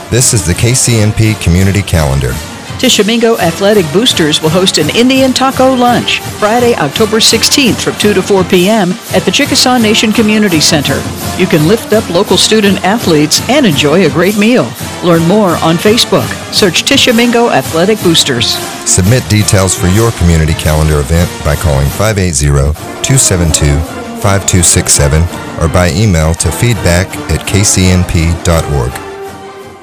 This is the KCNP Community Calendar. Tishomingo Athletic Boosters will host an Indian Taco Lunch Friday, October 16th from 2 to 4 p.m. at the Chickasaw Nation Community Center. You can lift up local student athletes and enjoy a great meal. Learn more on Facebook. Search Tishomingo Athletic Boosters. Submit details for your community calendar event by calling 580-272-5267 or by email to feedback@kcnp.org.